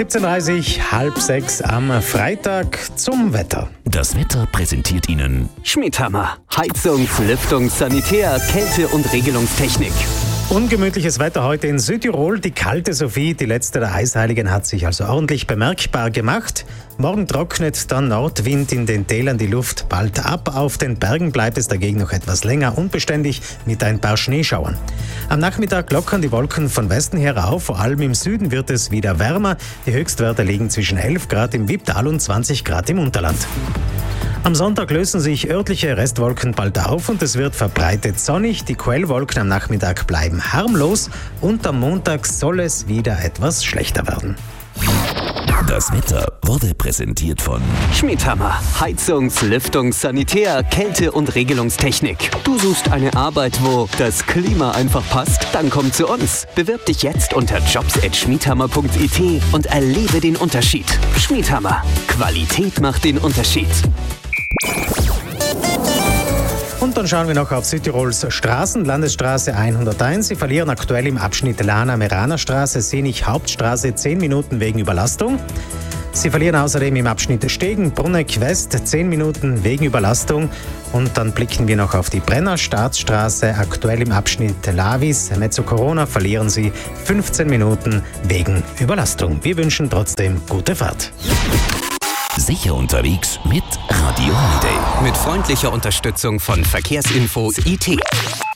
17.30 halb sechs am Freitag zum Wetter. Das Wetter präsentiert Ihnen Schmiedhammer. Heizungs-, Lüftungs-, Sanitär-, Kälte- und Regelungstechnik. Ungemütliches Wetter heute in Südtirol. Die kalte Sophie, die letzte der Eisheiligen, hat sich also ordentlich bemerkbar gemacht. Morgen trocknet der Nordwind in den Tälern die Luft bald ab. Auf den Bergen bleibt es dagegen noch etwas länger unbeständig mit ein paar Schneeschauern. Am Nachmittag lockern die Wolken von Westen her auf. Vor allem im Süden wird es wieder wärmer. Die Höchstwerte liegen zwischen 11 Grad im Wipptal und 20 Grad im Unterland. Am Sonntag lösen sich örtliche Restwolken bald auf und es wird verbreitet sonnig. Die Quellwolken am Nachmittag bleiben harmlos und am Montag soll es wieder etwas schlechter werden. Das Wetter wurde präsentiert von Schmiedhammer. Heizungs-, Lüftungs-, Sanitär-, Kälte- und Regelungstechnik. Du suchst eine Arbeit, wo das Klima einfach passt? Dann komm zu uns. Bewirb dich jetzt unter jobs@schmiedhammer.it und erlebe den Unterschied. Schmiedhammer. Qualität macht den Unterschied. Und dann schauen wir noch auf Südtirols Straßen. Landesstraße 101. Sie verlieren aktuell im Abschnitt Lana-Meraner-Straße, Senich-Hauptstraße 10 Minuten wegen Überlastung. Sie verlieren außerdem im Abschnitt Stegen-Brunneck-West 10 Minuten wegen Überlastung. Und dann blicken wir noch auf die Brenner-Staatsstraße. Aktuell im Abschnitt Lavis-Mezzo-Corona verlieren Sie 15 Minuten wegen Überlastung. Wir wünschen trotzdem gute Fahrt. Sicher unterwegs mit Radio Holiday. Mit freundlicher Unterstützung von Verkehrsinfo IT.